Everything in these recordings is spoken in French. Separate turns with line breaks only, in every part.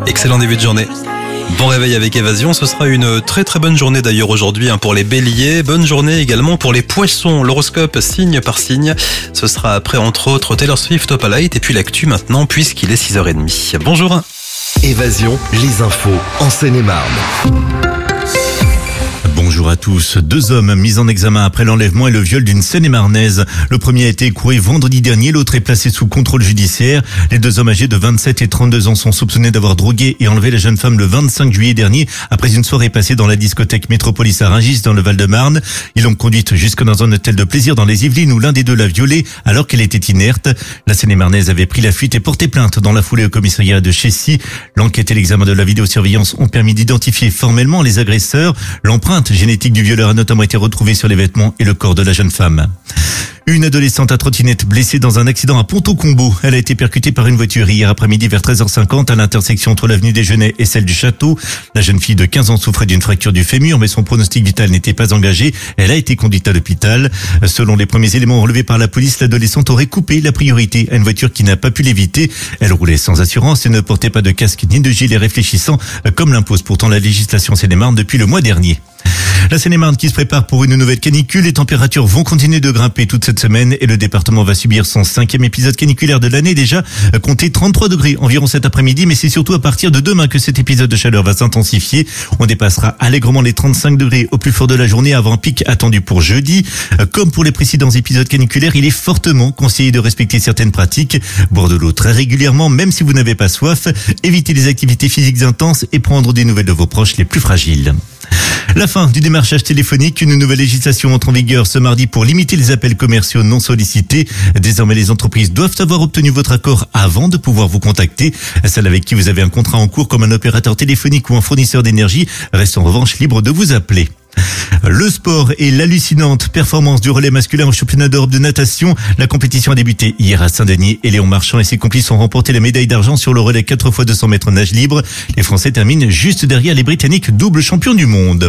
Excellent début de journée. Bon réveil avec Évasion, ce sera une très très bonne journée d'ailleurs aujourd'hui pour les béliers. Bonne journée également pour les poissons, l'horoscope signe par signe. Ce sera après entre autres Taylor Swift, Opalite et puis l'actu maintenant puisqu'il est 6h30. Bonjour.
Évasion, les infos en Seine-et-Marne.
Bonjour à tous. 2 hommes mis en examen après l'enlèvement et le viol d'une Seine-et-Marnaise. Le premier a été écroué vendredi dernier, l'autre est placé sous contrôle judiciaire. Les 2 hommes âgés de 27 et 32 ans sont soupçonnés d'avoir drogué et enlevé la jeune femme le 25 juillet dernier après une soirée passée dans la discothèque Métropolis à Rungis dans le Val-de-Marne. Ils l'ont conduite jusque dans un hôtel de plaisir dans les Yvelines où l'un des 2 l'a violée alors qu'elle était inerte. La Seine-et-Marnaise avait pris la fuite et porté plainte dans la foulée au commissariat de Chessy. L'enquête et l'examen de la vidéosurveillance ont permis d'identifier formellement les agresseurs. L'empreinte génétique du violeur a notamment été retrouvée sur les vêtements et le corps de la jeune femme. Une adolescente à trottinette blessée dans un accident à Pont-au-Combo. Elle a été percutée par une voiture hier après-midi vers 13h50 à l'intersection entre l'avenue des Genêts et celle du Château. La jeune fille de 15 ans souffrait d'une fracture du fémur, mais son pronostic vital n'était pas engagé. Elle a été conduite à l'hôpital. Selon les premiers éléments relevés par la police, l'adolescente aurait coupé la priorité à une voiture qui n'a pas pu l'éviter. Elle roulait sans assurance et ne portait pas de casque ni de gilet réfléchissant, comme l'impose pourtant la législation Seine-et-Marne depuis le mois dernier. La Seine-et-Marne qui se prépare pour une nouvelle canicule. Les températures vont continuer de grimper toute cette semaine et le département va subir son 5e épisode caniculaire de l'année déjà. Comptez 33 degrés environ cet après-midi, mais c'est surtout à partir de demain que cet épisode de chaleur va s'intensifier. On dépassera allègrement les 35 degrés au plus fort de la journée avant un pic attendu pour jeudi. Comme pour les précédents épisodes caniculaires, il est fortement conseillé de respecter certaines pratiques. Boire de l'eau très régulièrement, même si vous n'avez pas soif. Éviter les activités physiques intenses et prendre des nouvelles de vos proches les plus fragiles. La fin du démarchage téléphonique, une nouvelle législation entre en vigueur ce mardi pour limiter les appels commerciaux non sollicités. Désormais, les entreprises doivent avoir obtenu votre accord avant de pouvoir vous contacter. Celles avec qui vous avez un contrat en cours comme un opérateur téléphonique ou un fournisseur d'énergie restent en revanche libres de vous appeler. Le sport et l'hallucinante performance du relais masculin au championnat d'Europe de natation. La compétition a débuté hier à Saint-Denis et Léon Marchand et ses complices ont remporté la médaille d'argent sur le relais 4x200 mètres nage libre. Les Français terminent juste derrière les Britanniques, double champions du monde.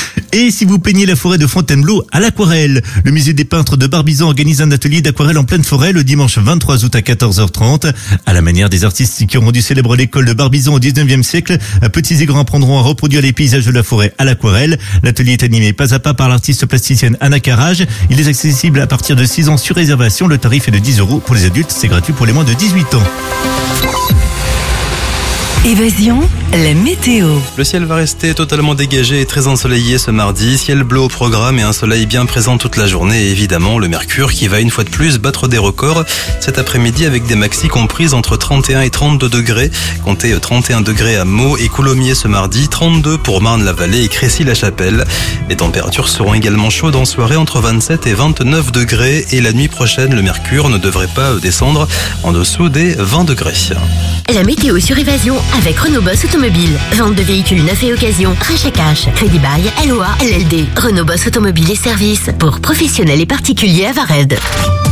Et si vous peignez la forêt de Fontainebleau à l'aquarelle, le musée des peintres de Barbizon organise un atelier d'aquarelle en pleine forêt le dimanche 23 août à 14h30. À la manière des artistes qui ont rendu célèbre l'école de Barbizon au 19e siècle, petits et grands apprendront à reproduire les paysages de la forêt à l'aquarelle. L'atelier est animé pas à pas par l'artiste plasticienne Anna Carrage. Il est accessible à partir de 6 ans sur réservation. Le tarif est de 10 € pour les adultes. C'est gratuit pour les moins de 18 ans.
Évasion, la météo.
Le ciel va rester totalement dégagé et très ensoleillé ce mardi. Ciel bleu au programme et un soleil bien présent toute la journée. Et évidemment, le mercure qui va une fois de plus battre des records cet après-midi avec des maxis comprises entre 31 et 32 degrés. Comptez 31 degrés à Meaux et Coulommiers ce mardi, 32 pour Marne-la-Vallée et Crécy-la-Chapelle. Les températures seront également chaudes en soirée entre 27 et 29 degrés. Et la nuit prochaine, le mercure ne devrait pas descendre en dessous des 20 degrés.
La météo sur Évasion avec Renault Boss Automobile. Vente de véhicules neufs et occasion, rachat cash, crédit bail, LOA, LLD. Renault Boss Automobile et services pour professionnels et particuliers à Vared.